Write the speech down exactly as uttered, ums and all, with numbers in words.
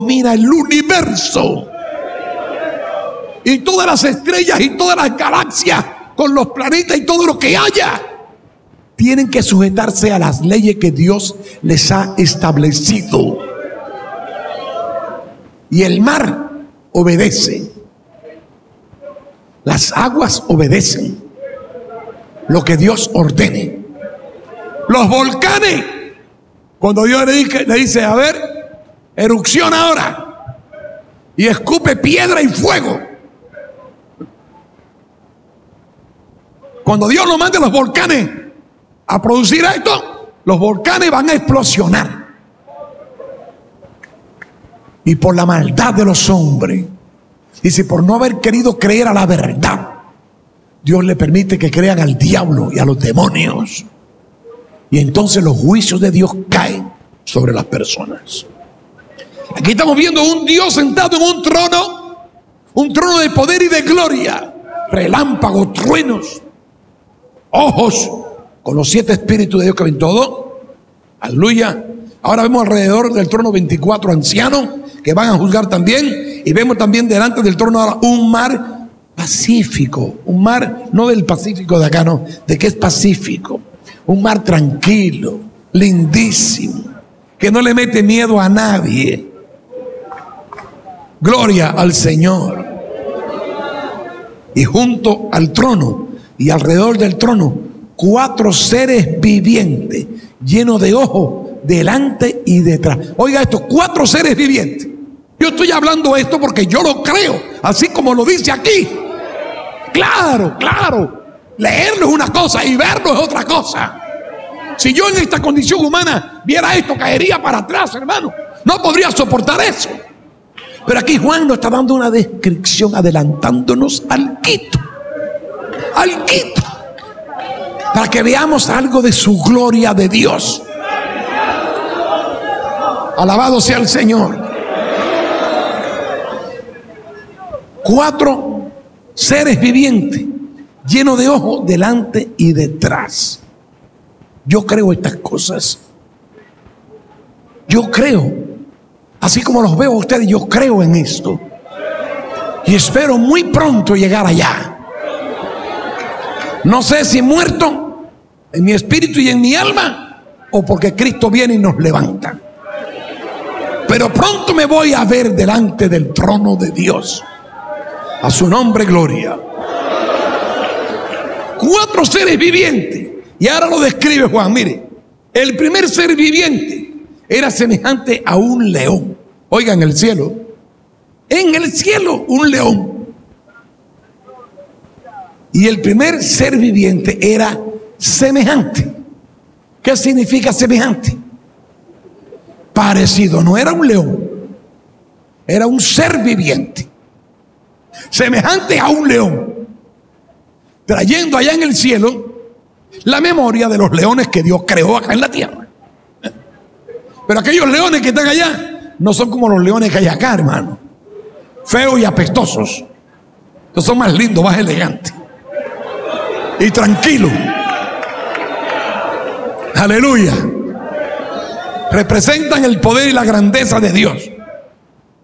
mira el universo y todas las estrellas y todas las galaxias con los planetas y todo lo que haya, tienen que sujetarse a las leyes que Dios les ha establecido. Y el mar obedece, las aguas obedecen lo que Dios ordene. Los volcanes, cuando Dios le dice, le dice a ver, erupción ahora, y escupe piedra y fuego. Cuando Dios nos mande los volcanes a producir esto, los volcanes van a explosionar. Y por la maldad de los hombres, dice, por no haber querido creer a la verdad, Dios le permite que crean al diablo y a los demonios. Y entonces los juicios de Dios caen sobre las personas. Aquí estamos viendo un Dios sentado en un trono, un trono de poder y de gloria, relámpagos, truenos, ojos, con los siete espíritus de Dios que ven todo. Aleluya. Ahora vemos alrededor del trono veinticuatro ancianos que van a juzgar también, y vemos también delante del trono ahora un mar pacífico, un mar no del Pacífico de acá, no, de que es pacífico, un mar tranquilo, lindísimo, que no le mete miedo a nadie. Gloria al Señor. Y junto al trono y alrededor del trono, cuatro seres vivientes llenos de ojos delante y detrás. Oiga esto, cuatro seres vivientes. Yo estoy hablando esto porque yo lo creo, así como lo dice aquí. Claro, claro. Leerlo es una cosa y verlo es otra cosa. Si yo en esta condición humana viera esto, caería para atrás, hermano. No podría soportar eso. Pero aquí Juan nos está dando una descripción, adelantándonos al quito. Al quito. Para que veamos algo de su gloria de Dios. Alabado sea el Señor. Cuatro seres vivientes llenos de ojos delante y detrás. Yo creo estas cosas. Yo creo, así como los veo a ustedes, yo creo en esto. Y espero muy pronto llegar allá. No sé si muerto en mi espíritu y en mi alma, o porque Cristo viene y nos levanta. Pero pronto me voy a ver delante del trono de Dios. A su nombre, gloria. Cuatro seres vivientes. Y ahora lo describe Juan. Mire, el primer ser viviente era semejante a un león. Oigan, en el cielo. En el cielo, un león. Y el primer ser viviente era semejante. ¿Qué significa semejante? Parecido. No era un león. Era un ser viviente. Semejante a un león, trayendo allá en el cielo la memoria de los leones que Dios creó acá en la tierra. Pero aquellos leones que están allá no son como los leones que hay acá, hermano, feos y apestosos. Estos son más lindos, más elegantes y tranquilos. Aleluya. Representan el poder y la grandeza de Dios.